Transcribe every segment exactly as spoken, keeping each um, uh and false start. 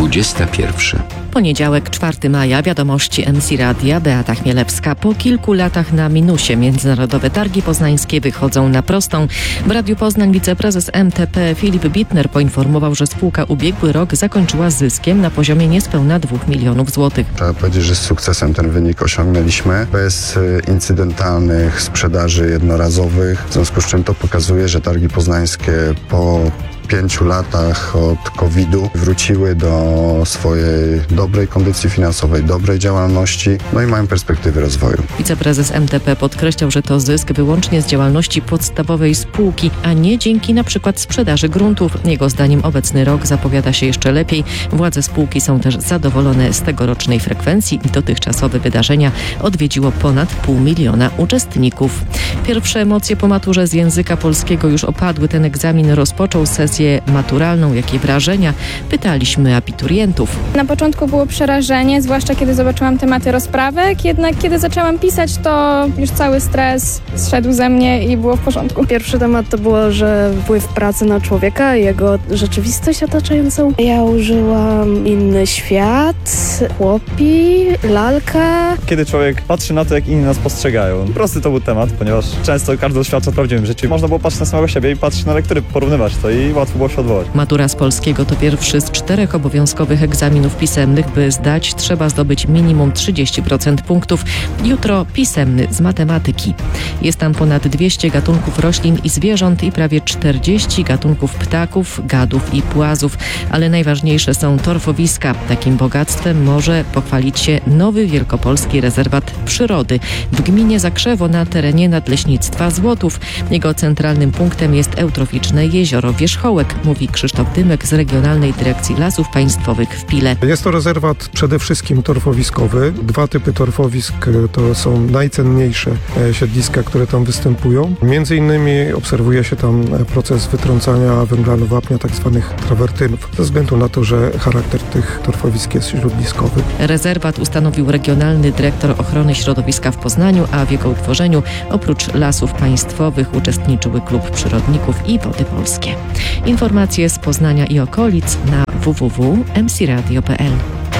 dwudziesta pierwsza. Poniedziałek, czwartego maja, wiadomości M C Radia, Beata Chmielewska. Po kilku latach na minusie Międzynarodowe Targi Poznańskie wychodzą na prostą. W Radiu Poznań wiceprezes M T P Filip Bittner poinformował, że spółka ubiegły rok zakończyła z zyskiem na poziomie niespełna dwóch milionów złotych. Trzeba powiedzieć, że z sukcesem ten wynik osiągnęliśmy, bez incydentalnych sprzedaży jednorazowych, w związku z czym to pokazuje, że Targi Poznańskie po pięciu latach od kowida wróciły do swojej dobrej kondycji finansowej, dobrej działalności, no i mają perspektywy rozwoju. Wiceprezes M T P podkreślał, że to zysk wyłącznie z działalności podstawowej spółki, a nie dzięki na przykład sprzedaży gruntów. Jego zdaniem obecny rok zapowiada się jeszcze lepiej. Władze spółki są też zadowolone z tegorocznej frekwencji. Dotychczasowe wydarzenia odwiedziło ponad pół miliona uczestników. Pierwsze emocje po maturze z języka polskiego już opadły. Ten egzamin rozpoczął sesję maturalną. Jakie wrażenia? Pytaliśmy abiturientów. Na początku było przerażenie, zwłaszcza kiedy zobaczyłam tematy rozprawek, jednak kiedy zaczęłam pisać, to już cały stres zszedł ze mnie i było w porządku. Pierwszy temat to było, że wpływ pracy na człowieka i jego rzeczywistość otaczającą. Ja użyłam inny świat, chłopi, lalka. Kiedy człowiek patrzy na to, jak inni nas postrzegają. Prosty to był temat, ponieważ często każdy doświadcza w prawdziwym życiu. Można było patrzeć na samego siebie i patrzeć na lektury, porównywać to i łatwo było się odwołać. Matura z polskiego to pierwszy z czterech obowiązkowych egzaminów pisemnych. By zdać, trzeba zdobyć minimum trzydzieści procent punktów. Jutro pisemny z matematyki. Jest tam ponad dwieście gatunków roślin i zwierząt i prawie czterdzieści gatunków ptaków, gadów i płazów. Ale najważniejsze są torfowiska. Takim bogactwem może pochwalić się nowy wielkopolski rezerwat przyrody w gminie Zakrzewo na terenie Nadleśnictwa Złotów. Jego centralnym punktem jest eutroficzne jezioro Wierzchołek, mówi Krzysztof Dymek z Regionalnej Dyrekcji Lasów Państwowych w Pile. Jest to rezerwat przede wszystkim torfowiskowy. Dwa typy torfowisk to są najcenniejsze siedliska, które tam występują. Między innymi obserwuje się tam proces wytrącania węglanu wapnia, tak zwanych trawertynów, ze względu na to, że charakter tych torfowisk jest śródliskowy. Rezerwat ustanowił Regionalny Dyrektor Ochrony Środowiska w Poznaniu, a w jego utworzeniu oprócz Lasów Państwowych uczestniczyły Klub Przyrodników i Wody Polskie. Informacje z Poznania i okolic na w w w kropka m c radio kropka p l.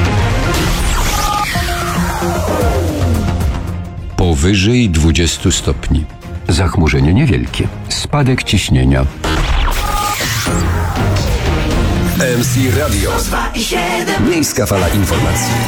Powyżej dwudziestu stopni. Zachmurzenie niewielkie. Spadek ciśnienia. M C Radio. Miejska fala informacji.